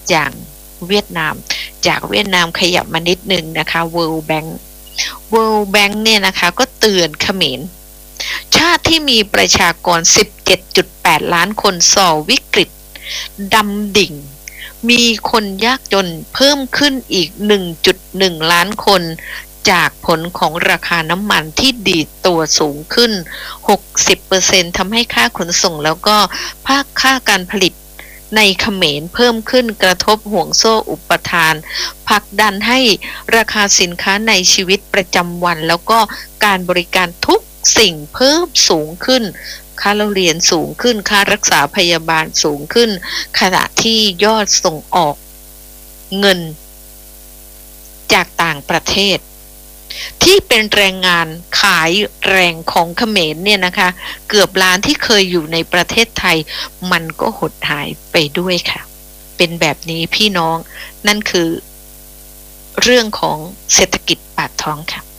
อย่างเวียดนามจากเวียดนามขยับมานิดนึงนะคะ World Bank เนี่ยนะคะก็เตือนเขมรชาติที่มีประชากร 17.8 ล้านคนส่อวิกฤตดำดิ่งมีคนยากจนเพิ่มขึ้นอีก 1.1 ล้านคนจากผลของราคาน้ำมันที่ดีดตัวสูงขึ้น 60% ทำให้ค่าขนส่งแล้วก็ภาคค่าการผลิตในเขมรเพิ่มขึ้นกระทบห่วงโซ่อุปทานผลักดันให้ราคาสินค้าในชีวิตประจำวันแล้วก็การบริการทุกสิ่งเพิ่มสูงขึ้นค่าเรียนสูงขึ้นค่ารักษาพยาบาลสูงขึ้นขณะที่ยอดส่งออกเงินจากต่างประเทศที่เป็นแรงงานขายแรงของเขมรเนี่ยนะคะเกือบล้านที่เคยอยู่ในประเทศไทยมันก็หดหายไปด้วยค่ะเป็นแบบนี้พี่น้องนั่นคือเรื่องของเศรษฐกิจปากท้องค่ะ